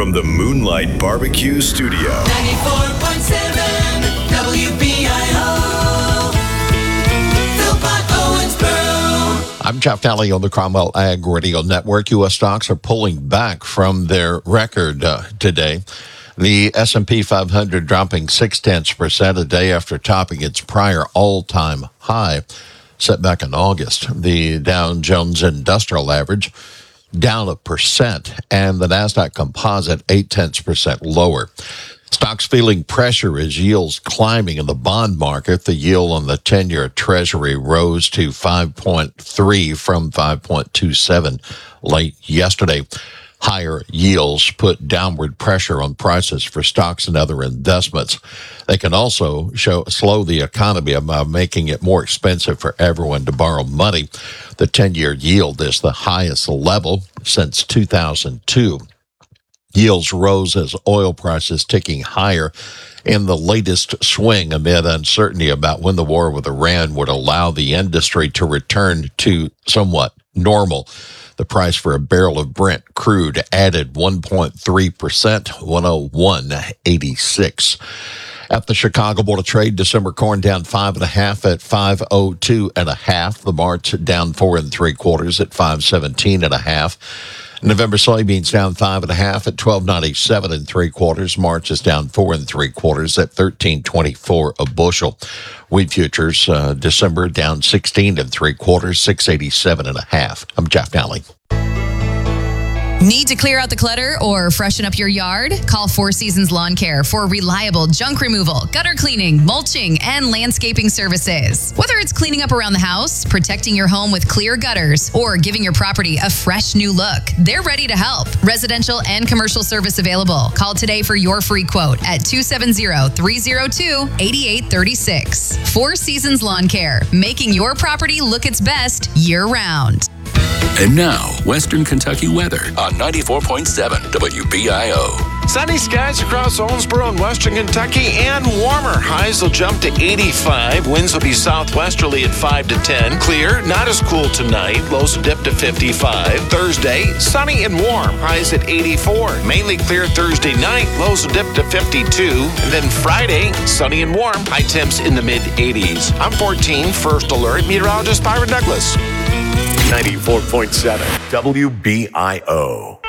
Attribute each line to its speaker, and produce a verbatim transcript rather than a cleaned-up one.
Speaker 1: from the Moonlight Barbecue Studio.
Speaker 2: ninety-four point seven W B I O. Philpott Owensboro.
Speaker 3: I'm Jeff Daly on the Cromwell Ag Radio Network. U S stocks are pulling back from their record uh, today. The S and P five hundred dropping six tenths percent a day after topping its prior all-time high set back in August. The Dow Jones Industrial Average down a percent, and the NASDAQ Composite eight tenths percent lower. Stocks feeling pressure as yields climbing in the bond market. The yield on the ten-year Treasury rose to five point three from five point two seven late yesterday. Higher yields put downward pressure on prices for stocks and other investments. They can also show slow the economy by making it more expensive for everyone to borrow money. The ten-year yield is the highest level since two thousand two. Yields rose as oil prices ticking higher in the latest swing amid uncertainty about when the war with Iran would allow the industry to return to somewhat normal. The price for a barrel of Brent crude added one point three percent, one oh one eighty-six. At the Chicago Board of Trade, December corn down five and a half at five oh two and a half. The March down four and three quarters at five seventeen and a half. November soybeans down five and a half at twelve ninety-seven and three quarters. March is down four and three quarters at thirteen twenty-four a bushel. Wheat futures uh, December down sixteen and three quarters, six eighty-seven and a half. I'm Jeff Daly.
Speaker 4: Need to clear out the clutter or freshen up your yard? Call Four Seasons Lawn Care for reliable junk removal, gutter cleaning, mulching, and landscaping services. Whether it's cleaning up around the house, protecting your home with clear gutters, or giving your property a fresh new look, they're ready to help. Residential and commercial service available. Call today for your free quote at two seven zero, three zero two, eight eight three six. Four Seasons Lawn Care, making your property look its best year-round.
Speaker 5: And now, Western Kentucky weather on ninety-four point seven W B I O.
Speaker 6: Sunny skies across Owensboro and Western Kentucky and warmer. Highs will jump to eighty-five. Winds will be southwesterly at five to ten. Clear, not as cool tonight. Lows will dip to fifty-five. Thursday, sunny and warm. Highs at eighty-four. Mainly clear Thursday night. Lows will dip to fifty-two. And then Friday, sunny and warm. High temps in the mid-eighties. I'm fourteen, First Alert, meteorologist Byron Douglas.
Speaker 1: ninety-four point seven W B I O.